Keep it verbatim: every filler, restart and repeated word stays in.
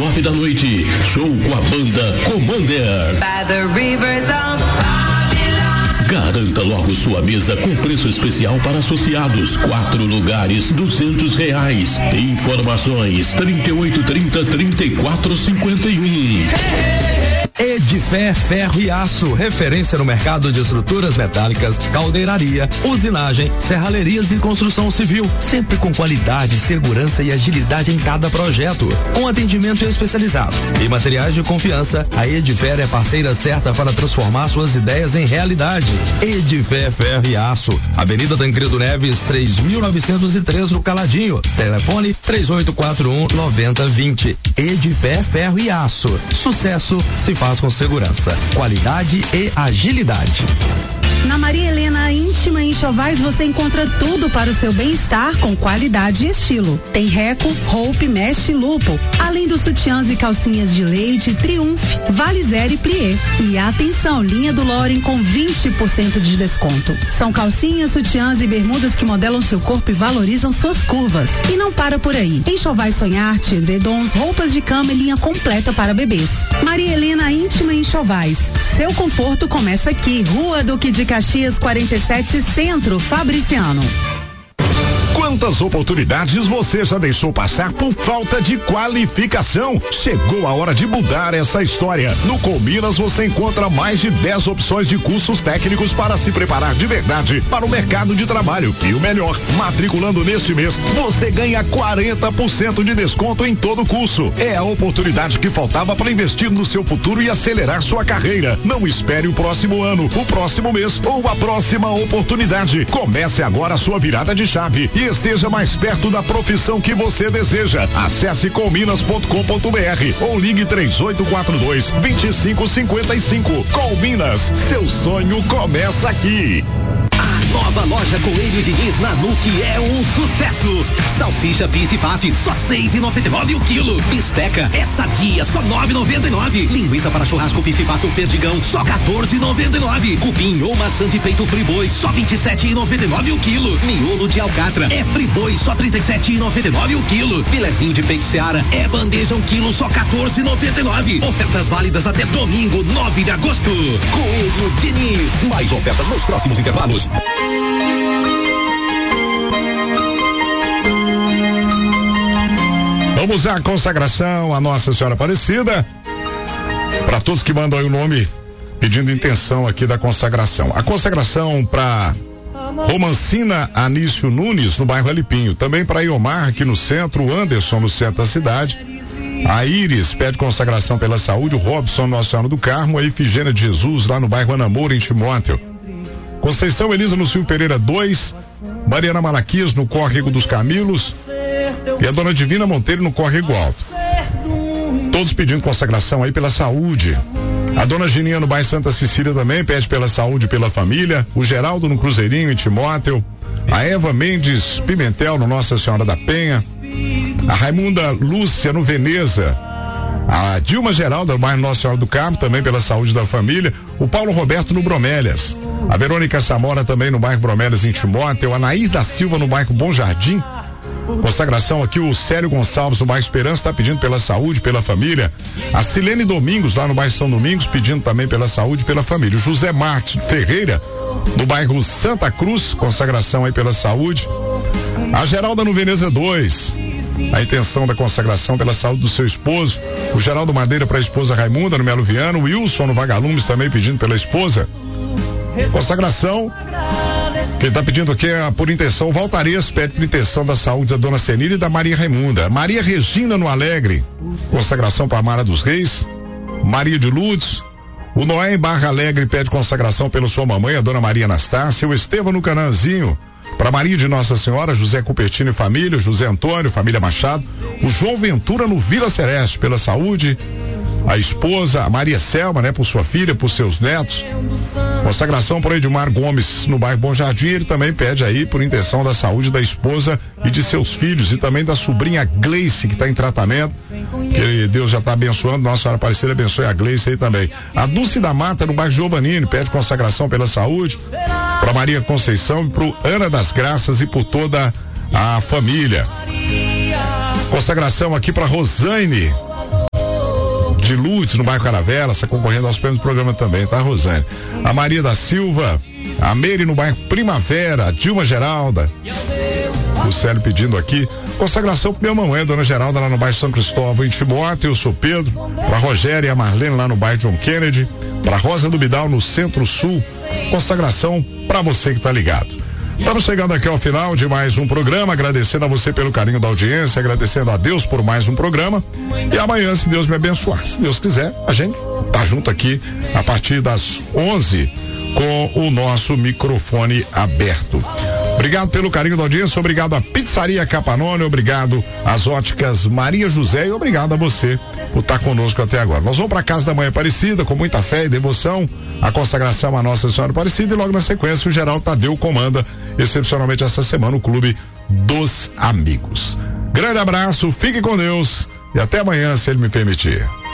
nove da noite. Show com a banda Commander. By the rivers of Garanta logo sua mesa com preço especial para associados. Quatro lugares, duzentos reais. Informações trinta e oito, trinta, trinta e quatro, cinquenta e um. Edifé Ferro e Aço, referência no mercado de estruturas metálicas, caldeiraria, usinagem, serralherias e construção civil, sempre com qualidade, segurança e agilidade em cada projeto, com atendimento especializado e materiais de confiança. A Edifé é parceira certa para transformar suas ideias em realidade. Edifé Ferro e Aço, Avenida Tancredo Neves, três mil novecentos e três no Caladinho, telefone três oito quatro um, nove zero dois zero. Edifé Ferro e Aço, sucesso se faz com segurança, qualidade e agilidade. Na Maria Helena Íntima Enxovais você encontra tudo para o seu bem-estar com qualidade e estilo. Tem Reco, Hope, Mesh e Lupo, além dos sutiãs e calcinhas de leite, Triumph, Valizer e Plié. E atenção, linha do Loren com vinte por cento de desconto. São calcinhas, sutiãs e bermudas que modelam seu corpo e valorizam suas curvas. E não para por aí. Enxovais Sonharte, edredons, roupas de cama e linha completa para bebês. Maria Helena Íntima Enxovais. Seu conforto começa aqui. Rua Duque de Caxias quarenta e sete, Centro, Fabriciano. Quantas oportunidades você já deixou passar por falta de qualificação? Chegou a hora de mudar essa história. No Colminas você encontra mais de dez opções de cursos técnicos para se preparar de verdade para o mercado de trabalho. E o melhor, matriculando neste mês, você ganha quarenta por cento de desconto em todo o curso. É a oportunidade que faltava para investir no seu futuro e acelerar sua carreira. Não espere o próximo ano, o próximo mês ou a próxima oportunidade. Comece agora a sua virada de chave e esteja mais perto da profissão que você deseja. Acesse colminas ponto com ponto br ou ligue três oito quatro dois, dois cinco cinco cinco. Colminas, seu sonho começa aqui. Nova loja Coelho Diniz na Nuque é um sucesso. Salsicha Pif Paf, só seis e noventa e nove o quilo. Bisteca é sadia, só nove e noventa e nove. Linguiça para churrasco Pif Paf ou Perdigão, só quatorze e noventa e nove. Cupim ou maçã de peito Friboi, só vinte e sete e noventa e nove o quilo. Miolo de alcatra é Friboi, só trinta e sete e noventa e nove o quilo. Filezinho de peito Seara é bandeja um quilo, só quatorze e noventa e nove. Ofertas válidas até domingo, nove de agosto. Coelho Diniz, mais ofertas nos próximos intervalos. Vamos à consagração a Nossa Senhora Aparecida. Para todos que mandam aí o nome pedindo intenção aqui da consagração. A consagração para Romancina Anício Nunes, no bairro Alipinho. Também para Iomar, aqui no centro, Anderson, no centro da cidade. A Iris pede consagração pela saúde. O Robson, Nossa Senhora do Carmo. A Efigênia de Jesus, lá no bairro Anamor, em Timóteo. Conceição Elisa no Silvio Pereira dois. Mariana Malaquias no Córrego dos Camilos. E a Dona Divina Monteiro no Córrego Alto. Todos pedindo consagração aí pela saúde. A Dona Gininha no bairro Santa Cecília também pede pela saúde e pela família. O Geraldo no Cruzeirinho, em Timóteo. A Eva Mendes Pimentel no Nossa Senhora da Penha. A Raimunda Lúcia no Veneza. A Dilma Geralda no bairro Nossa Senhora do Carmo, também pela saúde da família. O Paulo Roberto no Bromélias. A Verônica Samora também no bairro Bromélias, em Timóteo. A Nair da Silva no bairro Bom Jardim. Consagração aqui, o Célio Gonçalves no bairro Esperança está pedindo pela saúde, pela família. A Silene Domingos lá no bairro São Domingos pedindo também pela saúde, pela família. O José Marques Ferreira no bairro Santa Cruz, consagração aí pela saúde. A Geralda no Veneza dois, a intenção da consagração pela saúde do seu esposo. O Geraldo Madeira para a esposa Raimunda no Melo Viano. O Wilson no Vagalumes também pedindo pela esposa. Consagração. Quem está pedindo aqui é por intenção, o Valtares pede por intenção da saúde da Dona Senira e da Maria Raimunda. Maria Regina no Alegre, consagração para a Mara dos Reis. Maria de Lourdes. O Noé em Barra Alegre pede consagração pela sua mamãe, a Dona Maria Anastácia. O Estevão no Cananzinho, para Maria de Nossa Senhora, José Cupertino e família. José Antônio, família Machado. O João Ventura no Vila Celeste, pela saúde. A esposa, a Maria Selma, né, por sua filha, por seus netos. Consagração por Edmar Gomes no bairro Bom Jardim. Ele também pede aí por intenção da saúde da esposa e de seus filhos, e também da sobrinha Gleice, que está em tratamento, que Deus já está abençoando. Nossa Senhora Aparecida abençoe a Gleice aí também. A Dulce da Mata no bairro Giovanini pede consagração pela saúde para Maria Conceição e pro Ana das Graças e por toda a família. Consagração aqui para Rosane de Lourdes, no bairro Caravela, está concorrendo aos prêmios do programa também, tá, Rosane? A Maria da Silva, a Meire no bairro Primavera, a Dilma Geralda. O Célio pedindo aqui, consagração pro meu mamãe, Dona Geralda, lá no bairro São Cristóvão, em Timóteo, eu sou Pedro, pra Rogéria e a Marlene lá no bairro John Kennedy, pra Rosa do Bidal no Centro-Sul, consagração pra você que tá ligado. Estamos chegando aqui ao final de mais um programa, agradecendo a você pelo carinho da audiência, agradecendo a Deus por mais um programa, e amanhã, se Deus me abençoar, se Deus quiser, a gente tá junto aqui a partir das onze com o nosso microfone aberto. Obrigado pelo carinho da audiência, obrigado à Pizzaria Capanone, obrigado às óticas Maria José e obrigado a você por estar conosco até agora. Nós vamos para casa da Mãe Aparecida com muita fé e devoção, a consagração à Nossa Senhora Aparecida, e logo na sequência o Geraldo Tadeu comanda excepcionalmente essa semana o Clube dos Amigos. Grande abraço, fique com Deus e até amanhã, se Ele me permitir.